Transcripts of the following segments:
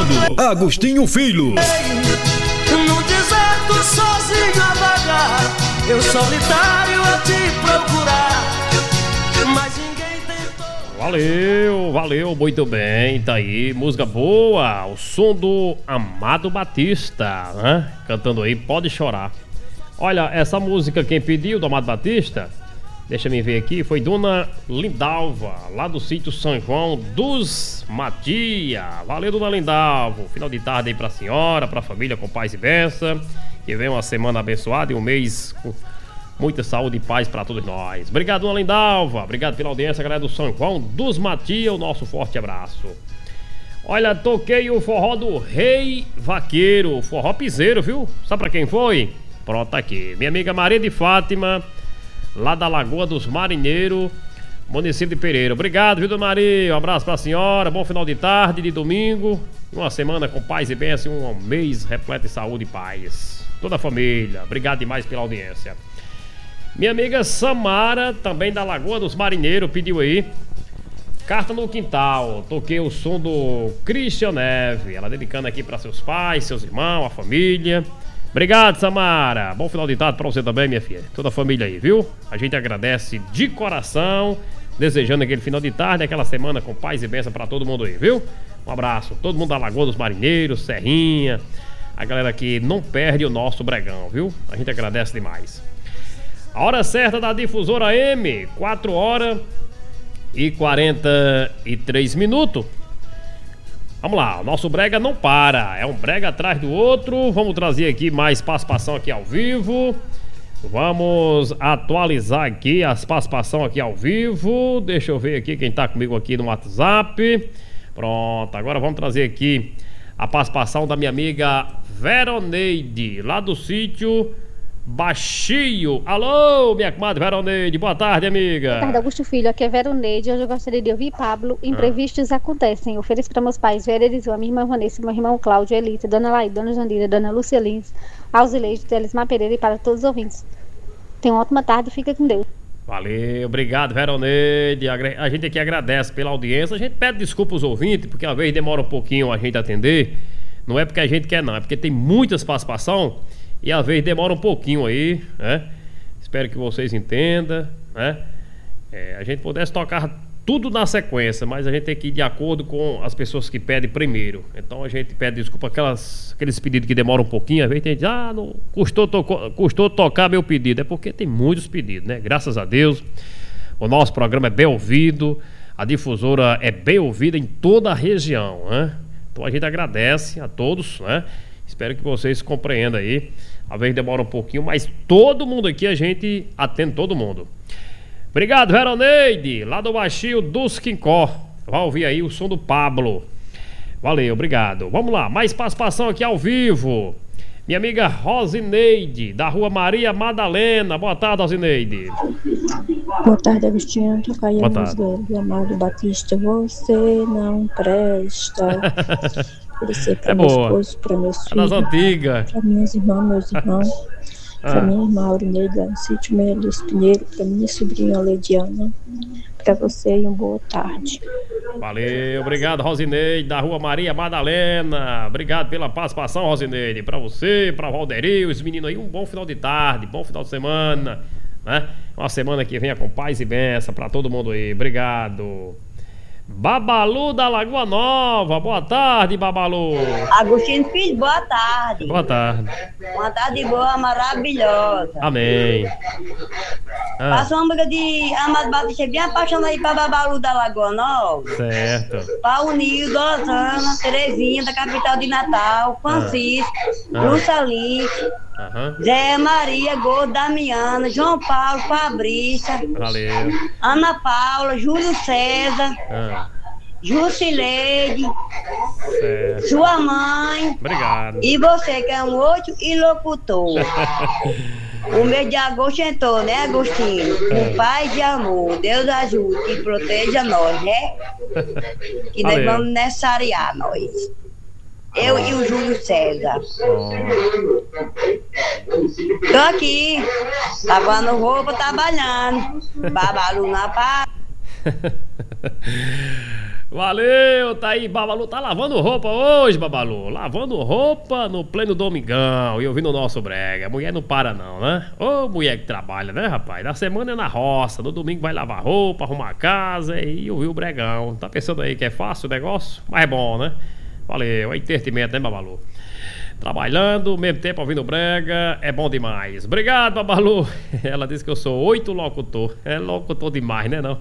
apresentando Agostinho Filho. No deserto sozinho a vagar, eu solitário a te procurar, mas ninguém tentou. Valeu, muito bem, tá aí, música boa, o som do Amado Batista, né? Cantando aí, Pode Chorar. Olha, essa música quem pediu do Amado Batista, deixa eu ver aqui, foi Dona Lindalva, lá do sítio São João dos Matia. Valeu, Dona Lindalva, final de tarde aí pra senhora, pra família, com paz e bênção, que venha uma semana abençoada e um mês com muita saúde e paz pra todos nós. Obrigado, Dona Lindalva, obrigado pela audiência, galera do São João dos Matia, o nosso forte abraço. Olha, toquei o forró do Rei Vaqueiro, forró piseiro, viu? Sabe pra quem foi? Pronto, tá aqui, minha amiga Maria de Fátima, lá da Lagoa dos Marinheiros, município de Pereira. Obrigado, viu, Dona Maria? Um abraço pra senhora, bom final de tarde, de domingo, uma semana com paz e bênção, um mês repleto de saúde e paz. Toda a família, obrigado demais pela audiência. Minha amiga Samara, também da Lagoa dos Marinheiros, pediu aí Carta no Quintal. Toquei o som do Christian Neve, ela dedicando aqui para seus pais, seus irmãos, a família. Obrigado, Samara, bom final de tarde pra você também, minha filha, toda a família aí, viu? A gente agradece de coração, desejando aquele final de tarde, aquela semana com paz e bênção pra todo mundo aí, viu? Um abraço, todo mundo da Lagoa dos Marinheiros, Serrinha, a galera que não perde o nosso bregão, viu? A gente agradece demais. A hora certa da Difusora M, 4 horas e 43 minutos. Vamos lá, o nosso brega não para, é um brega atrás do outro. Vamos trazer aqui mais participação aqui ao vivo. Vamos atualizar aqui as participações aqui ao vivo. Deixa eu ver aqui quem tá comigo aqui no WhatsApp. Pronto, agora vamos trazer aqui a participação da minha amiga Veroneide, lá do sítio Baixio. Alô, minha comadre Veroneide, boa tarde, amiga. Boa tarde, Augusto Filho, aqui é Veroneide. Hoje eu gostaria de ouvir Pablo. Imprevistos acontecem. Ofereço para meus pais, Vera Elisua, minha irmã Vanessa, meu irmão Cláudio, Elita, Dona Laí, Dona Jandira, Dona Lúcia Lins, Alzileide, Telismar Pereira e para todos os ouvintes. Tenha uma ótima tarde, fica com Deus. Valeu, obrigado, Veroneide. A gente aqui agradece pela audiência. A gente pede desculpa aos ouvintes, porque às vezes demora um pouquinho a gente atender. Não é porque a gente quer, não, é porque tem muitas participações e às vezes demora um pouquinho aí, né? Espero que vocês entendam, né? A gente pudesse tocar tudo na sequência, mas a gente tem que ir de acordo com as pessoas que pedem primeiro. Então a gente pede desculpa aqueles pedidos que demoram um pouquinho. Às vezes tem gente, não custou tocar meu pedido. É porque tem muitos pedidos, né? Graças a Deus, o nosso programa é bem ouvido, a difusora é bem ouvida em toda a região, né? Então a gente agradece a todos, né? Espero que vocês compreendam aí. Às vezes demora um pouquinho, mas todo mundo aqui, a gente atende todo mundo. Obrigado, Veroneide, lá do Baixio dos Quincó. Vai ouvir aí o som do Pablo. Valeu, obrigado. Vamos lá, mais participação aqui ao vivo. Minha amiga Rosineide, da rua Maria Madalena. Boa tarde, Rosineide. Boa tarde, Agostinho. Toca aí a música do Amado Batista. Você não presta. Oferecer para meu esposo, para meus filhos, para minhas irmãs, meus irmãos, para minha irmã Aurineide, lá no sítio Meia Luz Pinheiro, para minha sobrinha Lediana, para você e uma boa tarde. Valeu, obrigado, Rosineide, da rua Maria Madalena. Obrigado pela participação, Rosineide. Para você, para o Valderio, os meninos aí, um bom final de tarde, bom final de semana, né? Uma semana que venha com paz e bênção para todo mundo aí. Obrigado. Babalu da Lagoa Nova, boa tarde, Babalu. Agostinho Filho, boa tarde. Boa tarde. Uma tarde boa, maravilhosa. Amém. Passa uma música de Amado Batista bem apaixonado aí pra Babalu da Lagoa Nova. Certo. Pra Unil, Osana, Terezinha, da capital de Natal, Francisco, Juscelino, Zé Maria, Gordo, Damiana, João Paulo, Fabrícia. Valeu. Ana Paula, Júlio César. Jusileide, sua mãe. Obrigado. E você que é um outro e locutor. O mês de agosto entrou, né, Agostinho? Com paz e amor. Deus ajude e proteja nós, né? Que nós vamos necessariar nós. Eu e o Júlio César. Tô aqui, lavando roupa, trabalhando. Babalu na paz. Valeu, tá aí, Babalu tá lavando roupa hoje, Babalu. Lavando roupa no pleno domingão e ouvindo o nosso brega. A mulher não para não, né? Ô, mulher que trabalha, né, rapaz? Na semana é na roça, no domingo vai lavar roupa, arrumar a casa e ouvir o bregão. Tá pensando aí que é fácil o negócio? Mas é bom, né? Valeu, é entretenimento, né, Babalu? Trabalhando, mesmo tempo ouvindo brega, é bom demais. Obrigado, Babalu. Ela disse que eu sou 8 locutor. É locutor demais, né, não?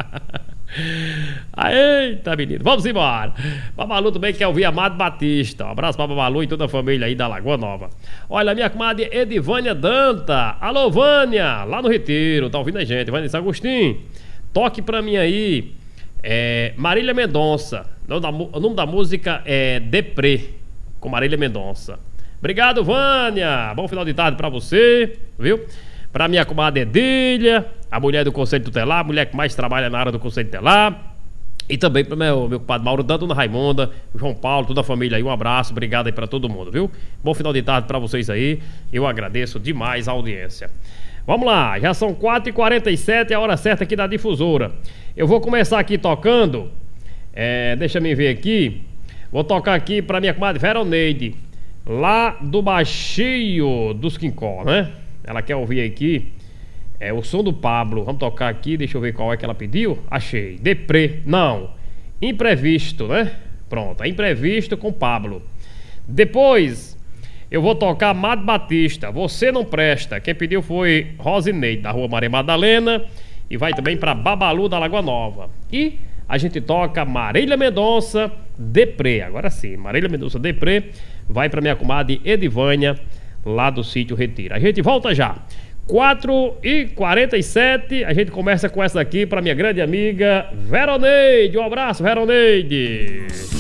Eita, menino, vamos embora. Babalu também quer ouvir Amado Batista. Um abraço pra Babalu e toda a família aí da Lagoa Nova. Olha, minha comadre Edivânia Danta. Alô, Vânia, lá no Retiro, tá ouvindo a gente? Vânia São Agostinho, toque pra mim aí Marília Mendonça. O nome da música é Deprê, com Marília Mendonça. Obrigado, Vânia. Bom final de tarde pra você, viu? Pra minha comadre Edília, a mulher do Conselho Tutelar, a mulher que mais trabalha na área do Conselho Tutelar. E também pro meu compadre Mauro, Dona Raimunda, João Paulo, toda a família aí. Um abraço, obrigado aí pra todo mundo, viu? Bom final de tarde pra vocês aí. Eu agradeço demais a audiência. Vamos lá, já são 4h47, é a hora certa aqui da difusora. Eu vou começar aqui tocando. Deixa eu ver aqui. Vou tocar aqui pra minha comadre Veroneide, lá do Baixio dos Quincó, né? Ela quer ouvir aqui o som do Pablo. Vamos tocar aqui, deixa eu ver qual é que ela pediu. Achei, Deprê, não, Imprevisto, né? Pronto, é Imprevisto com Pablo. Depois eu vou tocar Amado Batista, Você Não Presta. Quem pediu foi Rosineide, da Rua Maria Madalena. E vai também pra Babalu da Lagoa Nova. E a gente toca Marília Mendonça, Deprê. Agora sim, Marília Mendonça, Deprê. Vai pra minha comadre Edivânia, lá do sítio Retiro. A gente volta já. 4h47. A gente começa com essa aqui pra minha grande amiga Veroneide. Um abraço, Veroneide.